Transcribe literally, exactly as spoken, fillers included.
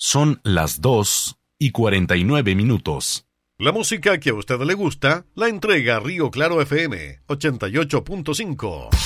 Son las dos y cuarenta y nueve minutos. La música que a usted le gusta la entrega Río Claro F M ochenta y ocho punto cinco.